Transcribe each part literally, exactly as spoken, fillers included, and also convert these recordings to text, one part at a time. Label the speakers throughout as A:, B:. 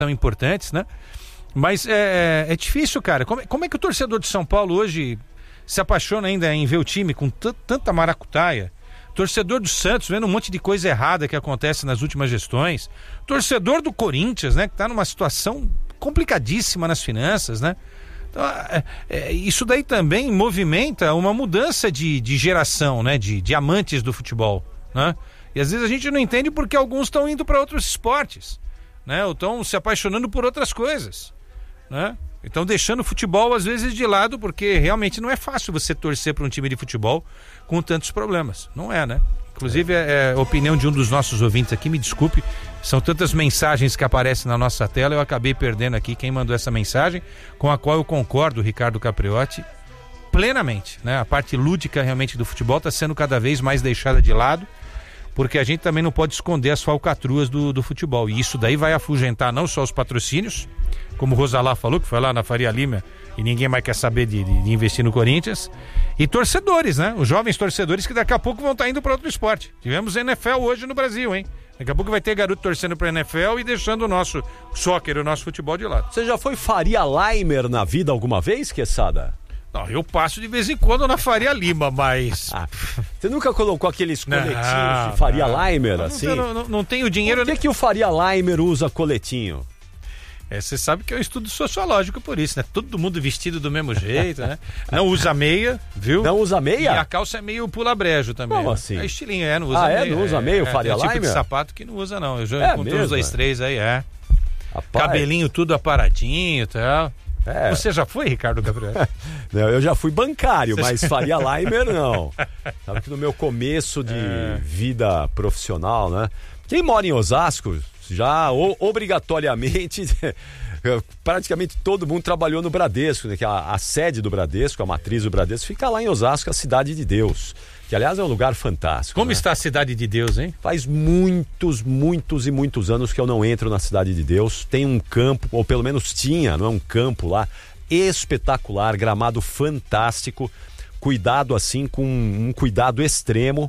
A: são importantes, né? Mas é, é difícil, cara. Como, como é que o torcedor de São Paulo hoje se apaixona ainda em ver o time com t- tanta maracutaia? Torcedor do Santos vendo um monte de coisa errada que acontece nas últimas gestões. Torcedor do Corinthians, né? Que tá numa situação complicadíssima nas finanças, né? Então, é, é, isso daí também movimenta uma mudança de, de geração, né? De, de amantes do futebol, né? E às vezes a gente não entende porque alguns estão indo para outros esportes, né? Ou estão se apaixonando por outras coisas, né? Então deixando o futebol às vezes de lado, porque realmente não é fácil você torcer para um time de futebol com tantos problemas. Não é, né? Inclusive é, é a opinião de um dos nossos ouvintes aqui, me desculpe, são tantas mensagens que aparecem na nossa tela, eu acabei perdendo aqui quem mandou essa mensagem, com a qual eu concordo, Ricardo Capriotti, plenamente, né? A parte lúdica realmente do futebol está sendo cada vez mais deixada de lado, porque a gente também não pode esconder as falcatruas do, do futebol, e isso daí vai afugentar não só os patrocínios, como o Rosalá falou, que foi lá na Faria Lima e ninguém mais quer saber de, de, de investir no Corinthians, e torcedores, né? Os jovens torcedores que daqui a pouco vão estar indo para outro esporte. Tivemos N F L hoje no Brasil, hein? Daqui a pouco vai ter garoto torcendo para N F L e deixando o nosso soccer, o nosso futebol de lado.
B: Você já foi Faria Limer na vida alguma vez, Quesada?
A: Não, eu passo de vez em quando na Faria Lima, mas...
B: Você nunca colocou aqueles coletinhos
A: não,
B: de Faria
A: não.
B: Limer,
A: não,
B: assim?
A: Não, não, não tenho dinheiro...
B: Por que,
A: nem...
B: que o Faria Limer usa coletinho?
A: É, você sabe que é um estudo sociológico por isso, né? Todo mundo vestido do mesmo jeito, né? Não usa meia, viu?
B: Não usa meia?
A: E a calça é meio pula-brejo também.
B: Como assim?
A: É estilinho, é, não usa
B: ah,
A: meia.
B: Ah, é? Não usa meia, o
A: é,
B: Faria
A: é, é
B: Limer?
A: tipo de sapato que não usa, não. Eu já
B: é
A: encontrei
B: mesmo,
A: uns dois,
B: é?
A: três aí, é.
B: Rapaz.
A: Cabelinho tudo aparadinho e tal.
B: É.
A: Você já foi, Ricardo Gabriel?
B: Não, eu já fui bancário, mas Faria Limer não. Sabe que no meu começo de é. vida profissional, né? Quem mora em Osasco, já o, obrigatoriamente, praticamente todo mundo trabalhou no Bradesco, né? Que a, a sede do Bradesco, a matriz do Bradesco, fica lá em Osasco, a Cidade de Deus. Que, aliás, é um lugar fantástico.
A: Como
B: né?
A: está a Cidade de Deus, hein?
B: Faz muitos, muitos e muitos anos que eu não entro na Cidade de Deus. Tem um campo, ou pelo menos tinha, não é um campo lá, espetacular, gramado fantástico, cuidado assim, com um cuidado extremo.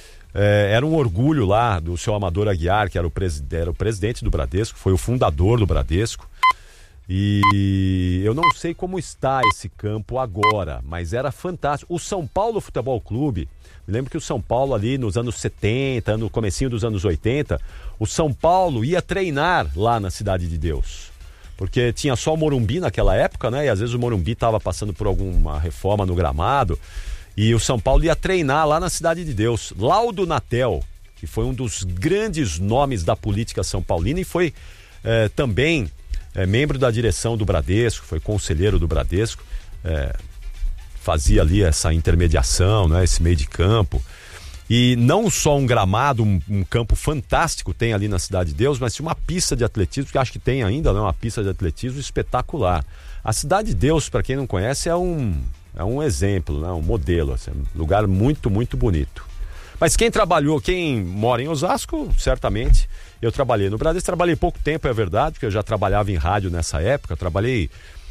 B: É, era um orgulho lá do seu Amador Aguiar, que era o, pres, era o presidente do Bradesco, foi o fundador do Bradesco. E eu não sei como está esse campo agora, mas era fantástico. O São Paulo Futebol Clube, me lembro que o São Paulo ali nos anos setenta, no comecinho dos anos oitenta, o São Paulo ia treinar lá na Cidade de Deus. Porque tinha só o Morumbi naquela época, né? E às vezes o Morumbi estava passando por alguma reforma no gramado. E o São Paulo ia treinar lá na Cidade de Deus. Laudo Natel, que foi um dos grandes nomes da política são paulina e foi eh, também eh, membro da direção do Bradesco, foi conselheiro do Bradesco, eh, fazia ali essa intermediação, né, esse meio de campo. E não só um gramado, um, um campo fantástico tem ali na Cidade de Deus, mas tinha uma pista de atletismo, que acho que tem ainda, né, uma pista de atletismo espetacular. A Cidade de Deus, para quem não conhece, é um... É um exemplo, né? Um modelo, assim, um lugar muito, muito bonito. Mas quem trabalhou, quem mora em Osasco, certamente, eu trabalhei no Bradesco, trabalhei pouco tempo, é verdade, porque eu já trabalhava em rádio nessa época, trabalhei,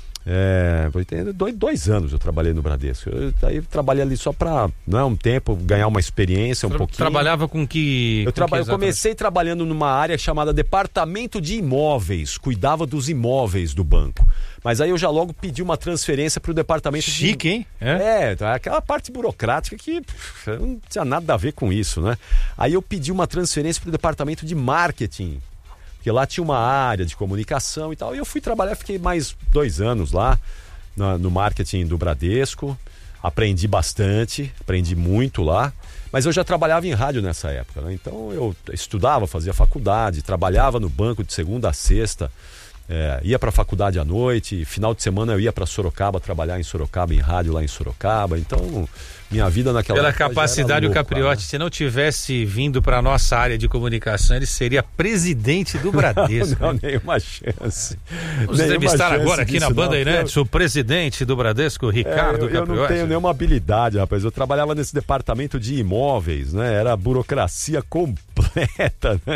B: é, dois, dois anos eu trabalhei no Bradesco, eu, aí eu trabalhei ali só para, não é, um tempo, ganhar uma experiência, um
A: Tra-
B: pouquinho.
A: Trabalhava com que...
B: Eu,
A: com
B: traba-
A: que
B: eu comecei trabalhando numa área chamada Departamento de Imóveis, cuidava dos imóveis do banco. Mas aí eu já logo pedi uma transferência para o departamento
A: Chique,
B: de...
A: Chique, hein?
B: É, é, aquela parte burocrática que pff, não tinha nada a ver com isso, né? Aí eu pedi uma transferência para o departamento de marketing, porque lá tinha uma área de comunicação e tal. E eu fui trabalhar, fiquei mais dois anos lá no, no marketing do Bradesco. Aprendi bastante, aprendi muito lá. Mas eu já trabalhava em rádio nessa época, né? Então eu estudava, fazia faculdade, trabalhava no banco de segunda a sexta. É, ia para a faculdade à noite, final de semana eu ia para Sorocaba trabalhar em Sorocaba, em rádio lá em Sorocaba. Então minha vida naquela
A: Pela
B: época
A: capacidade,
B: louca,
A: o Capriotti,
B: né?
A: Se não tivesse vindo para a nossa área de comunicação, ele seria presidente do Bradesco.
B: Não, nenhuma chance.
A: Vamos entrevistar agora aqui na Bandeirantes
B: não.
A: o presidente do Bradesco, Ricardo
B: é, eu, eu
A: Capriotti.
B: não tenho nenhuma habilidade, rapaz. Eu trabalhava nesse departamento de imóveis, né? Era burocracia completa, né?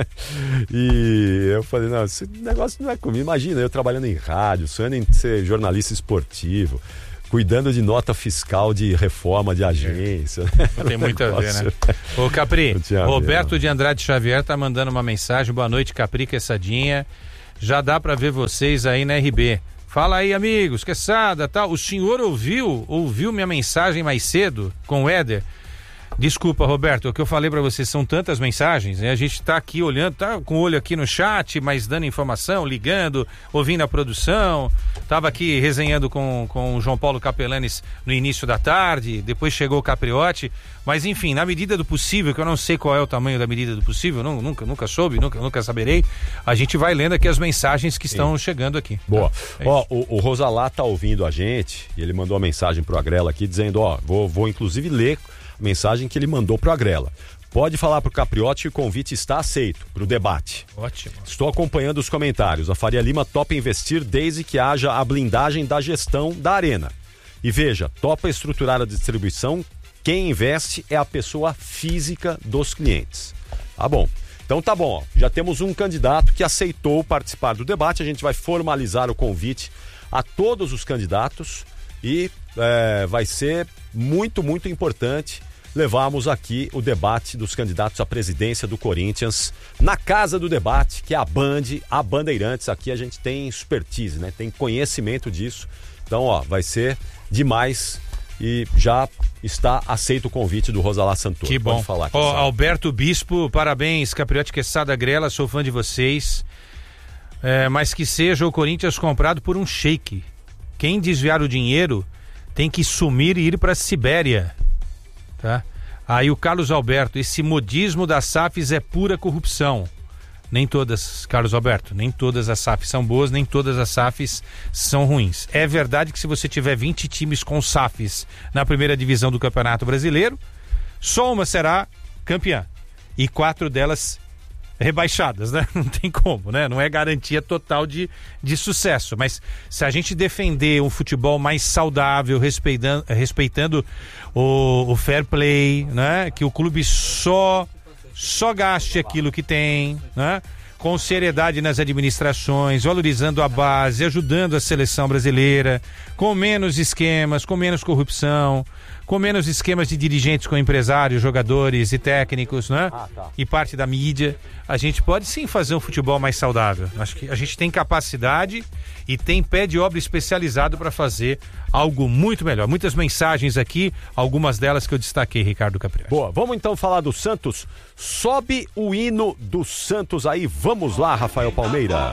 B: E eu falei, não, esse negócio não é comigo. Imagina, eu trabalhando em rádio, sonhando em ser jornalista esportivo, cuidando de nota fiscal de reforma de agência.
A: Não tem muito a ver, né? Ô Capri, Roberto ver, de Andrade Xavier tá mandando uma mensagem. Boa noite, Capri, Quessadinha. já dá para ver vocês aí na R B. Fala aí, amigos, Queçada, tá? O senhor ouviu, ouviu minha mensagem mais cedo com o Éder? Desculpa, Roberto, o que eu falei pra vocês são tantas mensagens, né? A gente tá aqui olhando, tá com o olho aqui no chat, mas dando informação, ligando, ouvindo a produção. Tava aqui resenhando com, com o João Paulo Capelanes no início da tarde, depois chegou o Capriotti, mas enfim, na medida do possível, que eu não sei qual é o tamanho da medida do possível, não, nunca, nunca soube, nunca, nunca saberei, a gente vai lendo aqui as mensagens que estão Sim. chegando aqui.
B: Boa. Tá? É ó, o, o Rosalá tá ouvindo a gente, e ele mandou uma mensagem pro Agrela aqui, dizendo, ó, vou, vou inclusive ler mensagem que ele mandou pro Agrela. Pode falar pro Capriotti que o convite está aceito pro debate.
A: Ótimo.
B: Estou acompanhando os comentários. A Faria Lima topa investir desde que haja a blindagem da gestão da arena. E veja, topa estruturar a distribuição. Quem investe é a pessoa física dos clientes. Tá bom. Então tá bom, ó. Já temos um candidato que aceitou participar do debate. A gente vai formalizar o convite a todos os candidatos e é, vai ser muito, muito importante levarmos aqui o debate dos candidatos à presidência do Corinthians na casa do debate, que é a Band, a Bandeirantes. Aqui a gente tem expertise, né? Tem conhecimento disso. Então, ó, vai ser demais e já está aceito o convite do Rosalá Santoro.
A: Que bom.
B: Pode falar.
A: Ó, Alberto Bispo, parabéns, Capriotti, Queçada, Grela, sou fã de vocês. É, mas que seja o Corinthians comprado por um sheik. Quem desviar o dinheiro tem que sumir e ir para a Sibéria. Tá? Aí o Carlos Alberto, esse modismo das S A Fs é pura corrupção. Nem todas, Carlos Alberto, nem todas as S A Fs são boas, nem todas as S A Fs são ruins. É verdade que se você tiver vinte times com S A Fs na primeira divisão do Campeonato Brasileiro, só uma será campeã. E quatro delas rebaixadas, né? Não tem como, né? Não é garantia total de, de sucesso. Mas se a gente defender um futebol mais saudável, respeitando, respeitando o, o fair play, né? Que o clube só, só gaste aquilo que tem, né? Com seriedade nas administrações, valorizando a base, ajudando a seleção brasileira, com menos esquemas, com menos corrupção, com menos esquemas de dirigentes com empresários, jogadores e técnicos, né? Ah, tá. E parte da mídia. A gente pode sim fazer um futebol mais saudável. Acho que a gente tem capacidade e tem pé de obra especializado para fazer algo muito melhor. Muitas mensagens aqui, algumas delas que eu destaquei, Ricardo Capriotti.
B: Boa, vamos então falar do Santos. Sobe o hino do Santos aí. Vamos lá, Rafael Palmeira.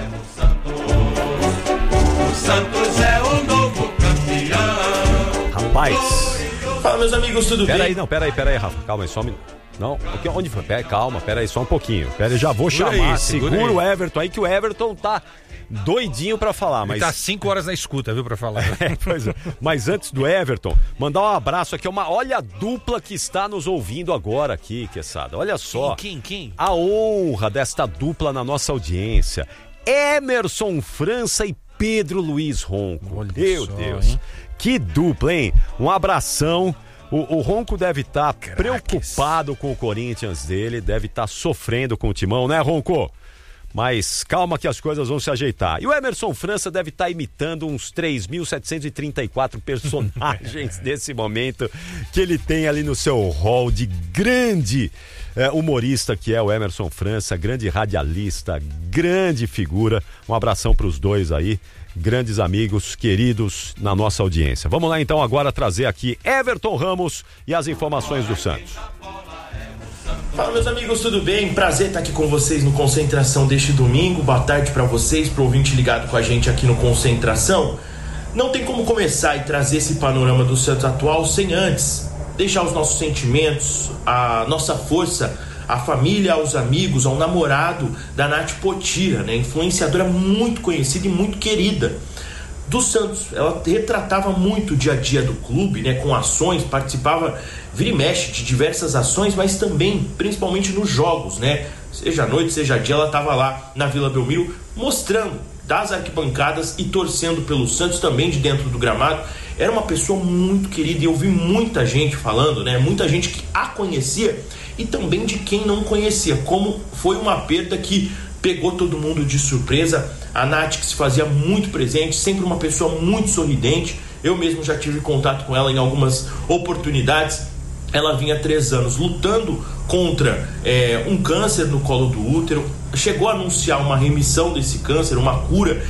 C: O Santos é o novo campeão.
B: Rapaz.
C: Fala, meus amigos, tudo
B: pera
C: bem?
B: Aí, não, pera aí, pera aí, Rafa. Calma aí, só um minuto. Não, aqui, onde foi? Pera, calma, pera aí, só um pouquinho. Pera aí, já vou segura chamar. Aí, segura segura o Everton aí, que o Everton tá doidinho pra falar. Mas...
A: Ele tá cinco horas na escuta, viu, pra falar.
B: É, pois é. Mas antes do Everton, mandar um abraço aqui. Uma, olha a dupla que está nos ouvindo agora aqui, Queçada. Olha só.
A: Quem, quem, quem?
B: A honra desta dupla na nossa audiência. Emerson França e Pedro Luiz Ronco. Olha Meu só, Deus. Hein? Que dupla, hein? Um abração. O, o Ronco deve estar tá preocupado com o Corinthians dele, deve estar tá sofrendo com o timão, né, Ronco? Mas calma que as coisas vão se ajeitar. E o Emerson França deve estar tá imitando uns três mil setecentos e trinta e quatro personagens nesse momento que ele tem ali no seu hall de grande é, humorista que é o Emerson França, grande radialista, grande figura. Um abração para os dois aí. Grandes amigos, queridos na nossa audiência. Vamos lá então agora trazer aqui Everton Ramos e as informações do Santos.
C: Fala, meus amigos, tudo bem? Prazer estar aqui com vocês no Concentração deste domingo. Boa tarde para vocês, pro ouvinte ligado com a gente aqui no Concentração. Não tem como começar e trazer esse panorama do Santos atual sem antes deixar os nossos sentimentos, a nossa força, a família, aos amigos, ao namorado da Nath Potira, né? Influenciadora muito conhecida e muito querida do Santos. Ela retratava muito o dia a dia do clube, né? Com ações, participava, vira e mexe, de diversas ações, mas também, principalmente nos jogos, né? Seja noite, seja dia, ela estava lá na Vila Belmiro mostrando das arquibancadas e torcendo pelo Santos também de dentro do gramado. Era uma pessoa muito querida e eu vi muita gente falando, né? Muita gente que a conhecia e também de quem não conhecia, como foi uma perda que pegou todo mundo de surpresa. A Nath, que se fazia muito presente, sempre uma pessoa muito sorridente. Eu mesmo já tive contato com ela em algumas oportunidades. Ela vinha há três anos lutando contra é, um câncer no colo do útero, chegou a anunciar uma remissão desse câncer, uma cura,